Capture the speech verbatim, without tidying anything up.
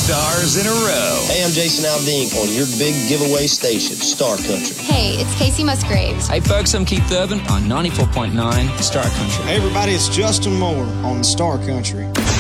stars in a row. Hey, I'm Jason Aldean on your big giveaway station, Star Country. Hey, it's Casey Musgraves. Hey, folks, I'm Keith Urban on ninety-four point nine Star Country. Hey, everybody, it's Justin Moore on Star Country.